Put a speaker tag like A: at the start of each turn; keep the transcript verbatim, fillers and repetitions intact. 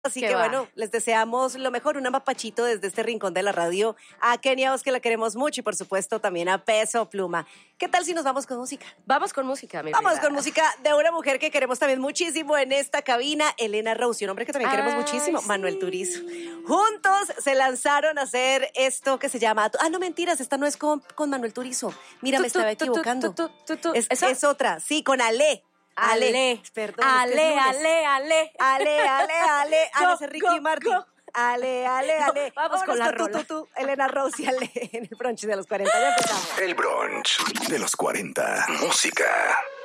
A: Así
B: Qué
A: que
B: va.
A: bueno, les deseamos lo mejor, un amapachito desde este rincón de la radio. A Kenia Os, que la queremos mucho, y por supuesto también a Peso Pluma. ¿Qué tal si nos vamos con música?
B: Vamos con música, mi
A: Vamos
B: vida.
A: con música de una mujer que queremos también muchísimo en esta cabina, Elena Rose, y un hombre que también queremos
B: Ay,
A: muchísimo,
B: sí.
A: Manuel Turizo. Juntos se lanzaron a hacer esto que se llama... Ah, no, mentiras, esta no es con, con Manuel Turizo. Mira,
B: Tú,
A: me
B: tú,
A: estaba
B: tú, tú,
A: equivocando.
B: tú, tú, tú.
A: Es,
B: ¿Esa?
A: es otra, sí, con Ale. Ale.
B: Ale.
A: Perdón, es que es
B: Ale,
A: lunes.
B: ale, ale.
A: Ale, ale, ale. Ah, no, ese es Ricky
B: Go,
A: Martin.
B: go.
A: Ale, ale, ale.
B: No, vamos con
A: Vámonos
B: la
A: tú,
B: rola.
A: tú, tú, Elena Rose y Ale en el brunch de los cuarenta. Ya empezamos.
C: El brunch de los cuarenta. Música.